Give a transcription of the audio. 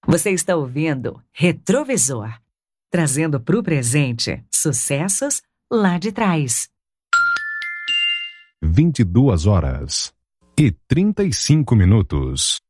Você está ouvindo Retrovisor, trazendo para o presente sucessos lá de trás. 22h35.